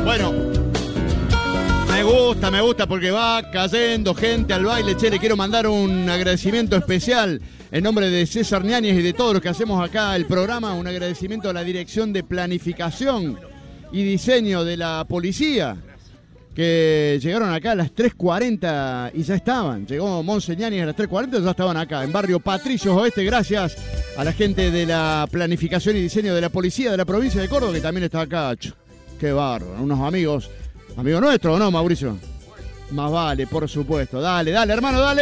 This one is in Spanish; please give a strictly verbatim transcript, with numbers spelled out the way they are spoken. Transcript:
Bueno, me gusta, me gusta porque va cayendo gente al baile. Che, le quiero mandar un agradecimiento especial en nombre de César Ñáñez y de todos los que hacemos acá el programa. Un agradecimiento a la Dirección de Planificación y Diseño de la Policía, que llegaron acá a las tres cuarenta y ya estaban. Llegó Monse Ñáñez a las tres cuarenta y ya estaban acá, en Barrio Patricios Oeste, gracias a la gente de la Planificación y Diseño de la Policía de la provincia de Córdoba, que también está acá. Qué bárbaro, unos amigos, amigos nuestros, ¿o no, Mauricio? Más vale, por supuesto. Dale, dale, hermano, dale.